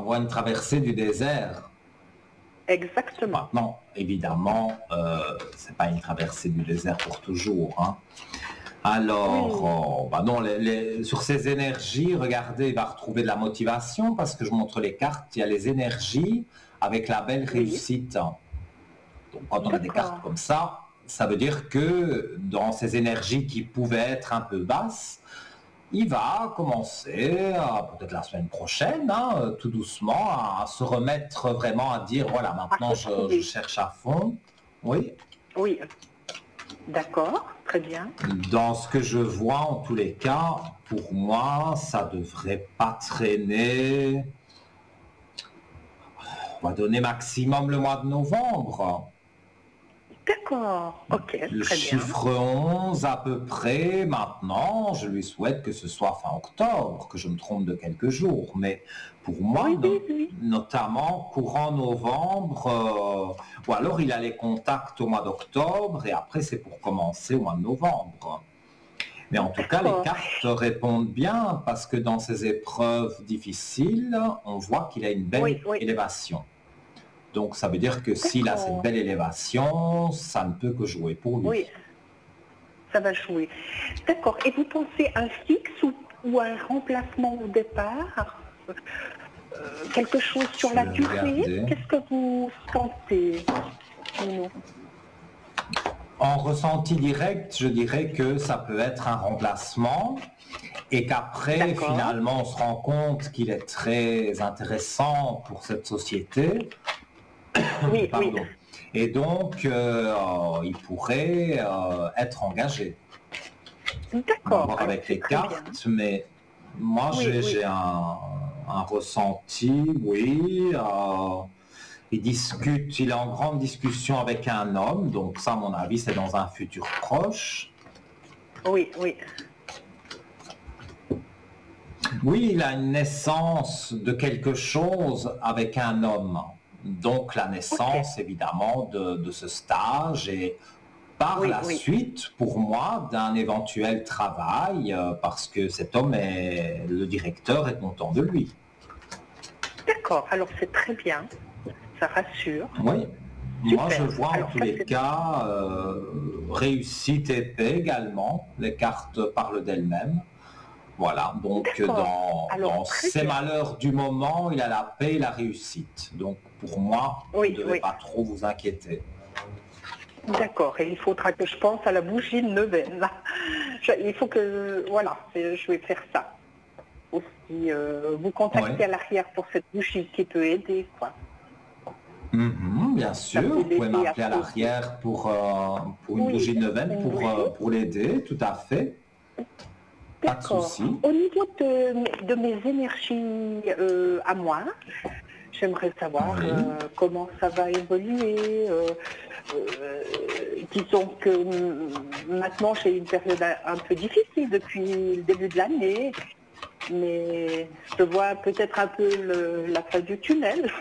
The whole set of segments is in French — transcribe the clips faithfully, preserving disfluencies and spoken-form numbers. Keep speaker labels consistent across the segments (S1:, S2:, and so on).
S1: avoir une traversée du désert.
S2: Exactement.
S1: Maintenant, évidemment, euh, c'est pas une traversée du désert pour toujours, hein. Alors,
S2: Oui,
S1: oh, bah non, les- les- sur ces énergies, regardez, il va retrouver de la motivation parce que je montre les cartes, il y a les énergies avec la belle
S2: oui,
S1: réussite. Donc, quand on a des cartes
S2: d'accord.
S1: comme ça, ça veut dire que dans ces énergies qui pouvaient être un peu basses, il va commencer, à- peut-être la semaine prochaine, hein, euh, tout doucement, à, à se remettre vraiment à dire, voilà,
S2: À
S1: maintenant je, je
S2: retrouver.
S1: cherche à fond. Oui,
S2: Oui, d'accord, très bien.
S1: dans ce que je vois, en tous les cas, pour moi, ça devrait pas traîner. On va donner maximum le mois de novembre.
S2: D'accord, ok,
S1: Le
S2: très bien.
S1: chiffre onze à peu près, maintenant, je lui souhaite que ce soit fin octobre, que je me trompe de quelques jours. Mais pour moi,
S2: Oui, oui,
S1: no-
S2: oui.
S1: notamment courant novembre, euh, ou alors il a les contacts au mois d'octobre et après c'est pour commencer au mois de novembre. Mais en tout cas, les
S2: D'accord.
S1: cartes répondent bien parce que dans ces épreuves difficiles, on voit qu'il a une
S2: Oui,
S1: belle
S2: oui,
S1: élévation. Donc ça veut dire que s'il a cette
S2: d'accord.
S1: belle élévation, ça ne peut que jouer pour
S2: Oui,
S1: lui.
S2: ça va jouer. D'accord. Et vous pensez un fixe ou, ou un remplacement au départ? Euh, quelque chose sur
S1: Je
S2: la
S1: vais
S2: durée?
S1: regarder.
S2: Qu'est-ce que vous sentez, Nino?
S1: En ressenti direct, je dirais que ça peut être un remplacement et qu'après,
S2: D'accord.
S1: finalement, on se rend compte qu'il est très intéressant pour cette société.
S2: Oui, oui.
S1: Pardon. Et donc, euh, il pourrait euh, être engagé. On va
S2: D'accord.
S1: voir
S2: Alors
S1: avec
S2: c'est
S1: les
S2: très bien.
S1: cartes, mais moi,
S2: Oui,
S1: j'ai
S2: oui.
S1: j'ai un, un ressenti, oui. euh, il discute, il est en grande discussion avec un homme, donc ça, à mon avis, c'est dans un futur proche.
S2: Oui, oui.
S1: Oui, il a une naissance de quelque chose avec un homme. Donc la
S2: Ok.
S1: naissance, évidemment, de, de ce stage et par
S2: Oui,
S1: la
S2: oui.
S1: suite, pour moi, d'un éventuel travail, euh, parce que cet homme est, le directeur est content de lui.
S2: D'accord. Alors c'est très bien. Ça rassure.
S1: Oui, moi je
S2: Super.
S1: vois en
S2: Alors
S1: tous
S2: ça
S1: les
S2: c'est
S1: cas euh, réussite et paix également. Les cartes parlent d'elles-mêmes. Voilà, donc
S2: d'accord.
S1: dans,
S2: Alors
S1: dans
S2: très
S1: ces
S2: bien.
S1: malheurs du moment, il a la paix et la réussite. Donc pour moi, vous ne
S2: Oui,
S1: devez
S2: oui.
S1: pas trop vous inquiéter.
S2: D'accord. Et il faudra que je pense à la bougie de neuvaine. Je- Il faut que voilà, c'est- je vais faire ça. Aussi, euh, vous
S1: Oui,
S2: contacter à l'arrière pour cette bougie qui peut aider, quoi.
S1: mhm, bien
S2: Ça
S1: sûr,
S2: peut
S1: vous pouvez
S2: l'aider à
S1: m'appeler à
S2: sauter.
S1: l'arrière pour, euh, pour une
S2: Oui,
S1: bougie de neuvaine
S2: une
S1: pour,
S2: bougie.
S1: euh, pour l'aider, tout à fait. Pas de
S2: D'accord.
S1: souci.
S2: Au niveau de, de mes énergies euh, à moi, j'aimerais savoir
S1: Oui.
S2: euh, comment ça va évoluer. euh, euh, disons que mm, maintenant j'ai une période un un peu difficile depuis le début de l'année, mais je vois peut-être un peu le- la fin du tunnel.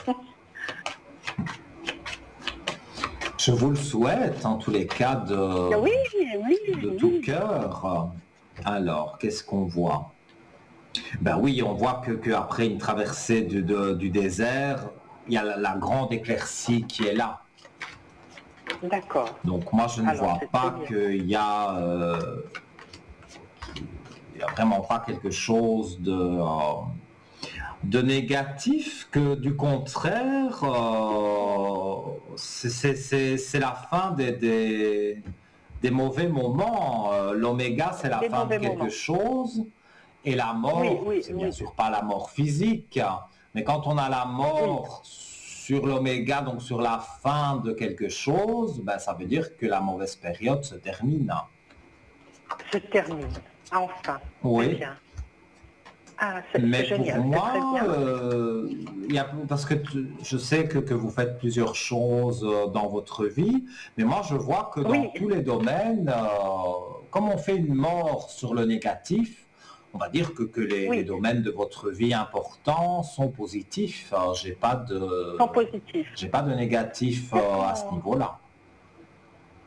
S1: Je vous le souhaite, en tous les cas, de,
S2: Oui, oui,
S1: de tout
S2: oui.
S1: cœur. Alors, qu'est-ce qu'on voit? Ben oui, on voit que, que après une traversée du, de- du désert, il y a la, la grande éclaircie qui est là.
S2: D'accord.
S1: Donc moi, je ne
S2: Alors
S1: vois
S2: c'est très
S1: pas
S2: bien.
S1: qu'il y a, euh, il y a vraiment pas quelque chose de, euh, de négatif, que du contraire, euh, c'est c'est- c'est- c'est la fin des, des, des mauvais moments. Euh, L'oméga, c'est la
S2: Des
S1: fin de
S2: mauvais
S1: quelque
S2: moments.
S1: chose. Et la
S2: Oui,
S1: mort,
S2: oui,
S1: c'est bien
S2: oui,
S1: sûr pas la mort physique, mais quand on a la
S2: oui.
S1: mort sur l'oméga, donc sur la fin de quelque chose, ben, ça veut dire que la mauvaise période se termine.
S2: Se termine. Enfin, très
S1: Oui,
S2: bien. Ah, c'est c'est
S1: mais pour
S2: génial, c'est très
S1: moi,
S2: bien.
S1: euh, il y a, parce que tu- je sais que, que vous faites plusieurs choses euh, dans votre vie, mais moi je vois que dans
S2: Oui,
S1: tous les domaines, euh, comme on fait une mort sur le négatif, on va dire que, que les, les
S2: oui,
S1: domaines de votre vie importants sont positifs. Euh, j'ai pas de,
S2: sont positifs.
S1: j'ai pas de négatif euh, à ce
S2: D'accord,
S1: niveau-là.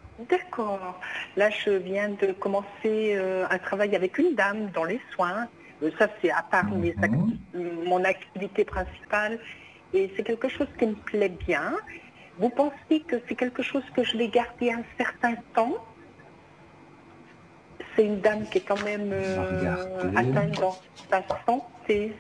S2: d'accord. Là, je viens de commencer euh, un travail avec une dame dans les soins. Euh, Ça, c'est à part mes
S1: Mhm.
S2: ac- mon activité principale. Et c'est quelque chose qui me plaît bien. Vous pensez que c'est quelque chose que je vais garder un certain temps? C'est une dame qui est quand même
S1: On va
S2: euh,
S1: regarder.
S2: atteinte dans sa santé.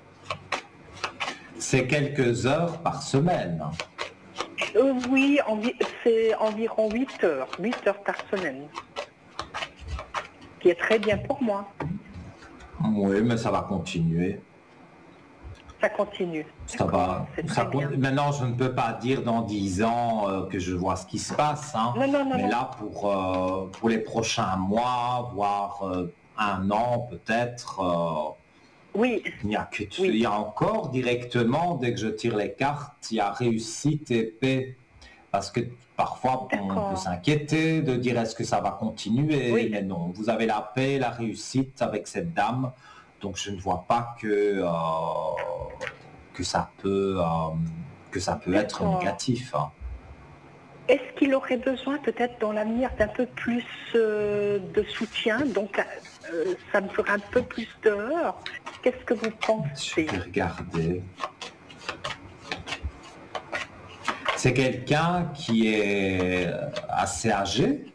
S1: C'est quelques heures par semaine.
S2: Euh, oui, envi- c'est environ huit heures, huit heures par semaine, qui est très bien pour moi.
S1: Oui, mais ça va continuer.
S2: Ça continue.
S1: Ça
S2: D'accord,
S1: va.
S2: c'est
S1: Ça,
S2: très bien.
S1: con- maintenant, je ne peux pas dire dans dix ans euh, que je vois ce qui se passe. Hein.
S2: Non, non, non,
S1: Mais
S2: non.
S1: là, pour, euh, pour les prochains mois, voire euh, un an peut-être, euh,
S2: Oui,
S1: il n'y a que
S2: Oui.
S1: il y a encore directement, dès que je tire les cartes, il y a réussite et paix. Parce que parfois, on
S2: D'accord.
S1: peut s'inquiéter de dire est-ce que ça va continuer,
S2: Oui.
S1: mais non. Vous avez la paix, la réussite avec cette dame. Donc, je ne vois pas que, euh, que ça peut, euh, que ça peut être
S2: D'accord.
S1: négatif. Hein.
S2: Est-ce qu'il aurait besoin peut-être dans l'avenir d'un peu plus euh, de soutien? Donc euh, ça me ferait un peu plus d'heures. Qu'est-ce que vous
S1: Je
S2: pensez?
S1: vais regarder. C'est quelqu'un qui est assez âgé.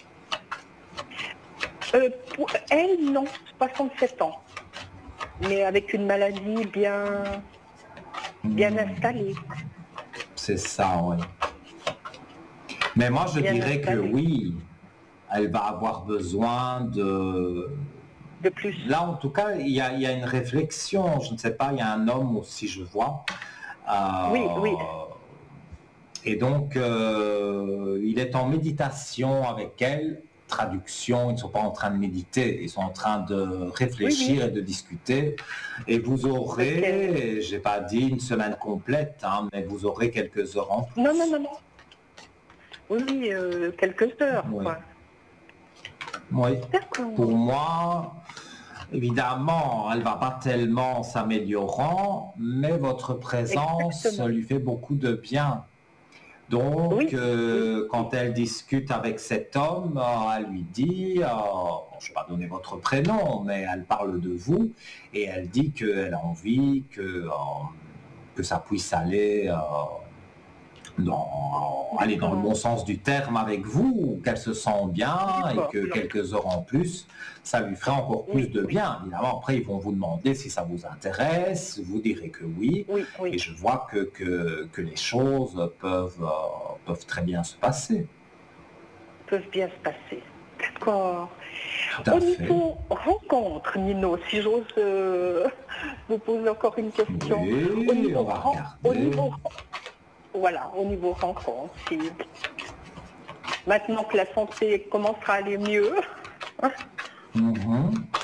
S2: Euh, pour elle, non, soixante-sept ans. Mais avec une maladie bien, bien installée.
S1: C'est ça, oui. Mais moi, je
S2: Bien
S1: dirais que
S2: installée.
S1: oui, elle va avoir besoin de...
S2: De plus.
S1: Là, en tout cas, il y a, il y a une réflexion. Je ne sais pas, il y a un homme aussi, je vois. Euh,
S2: Oui, oui.
S1: Et donc, euh, il est en méditation avec elle. Traduction, ils ne sont pas en train de méditer, ils sont en train de réfléchir
S2: Oui, oui.
S1: et de discuter. Et vous aurez,
S2: Ok.
S1: j'ai pas dit une semaine complète, hein, mais vous aurez quelques heures en plus.
S2: Non, non, non, non. Oui, oui, euh, quelques heures,
S1: Oui.
S2: quoi.
S1: Oui.
S2: D'accord.
S1: Pour moi, évidemment, elle va pas tellement s'améliorant, mais votre présence
S2: Exactement.
S1: lui fait beaucoup de bien. Donc,
S2: Oui,
S1: euh,
S2: oui,
S1: quand
S2: oui.
S1: elle discute avec cet homme, euh, elle lui dit, euh, bon, je ne vais pas donner votre prénom, mais elle parle de vous, et elle dit qu'elle a envie que, euh, que ça puisse aller, euh, dans, aller dans le bon sens du terme avec vous, qu'elle se sent bien, et
S2: D'accord.
S1: que quelques heures en plus, ça lui ferait encore plus
S2: Oui,
S1: de
S2: oui.
S1: bien. Évidemment, après, ils vont vous demander si ça vous intéresse, vous direz que oui,
S2: Oui, oui.
S1: et je vois que, que, que les choses peuvent, euh, peuvent très bien se passer.
S2: Peuvent bien se passer. D'accord.
S1: Tout à
S2: Au
S1: fait.
S2: niveau rencontre, Nino, si j'ose euh, vous poser encore une question.
S1: Oui,
S2: Au niveau,
S1: on va
S2: ren- au
S1: regarder.
S2: niveau, voilà, au niveau rencontre, si maintenant que la santé commencera à aller mieux,
S1: Mhm.